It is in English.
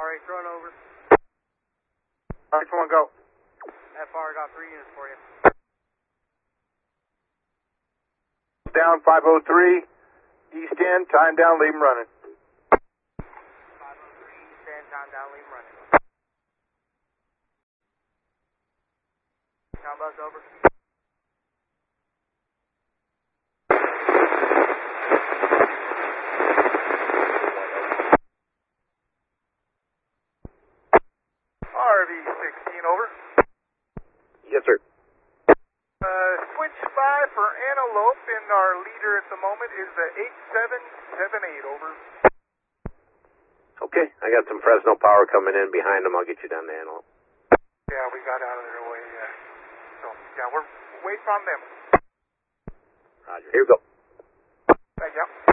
Alright, throwing over. Alright, one go. FR got 3 units for you. Down 503, East End, time down, leave them running. 503, East End, time down, leave them running. Town bus over. RV-16 over. Yes, sir. Switch 5 for Antelope, and our leader at the moment is 8778, over. Okay, I got some Fresno power coming in behind them. I'll get you down to Antelope. Yeah, we got out of their way, so, yeah, we're waiting on them. Roger. Here we go. Thank you.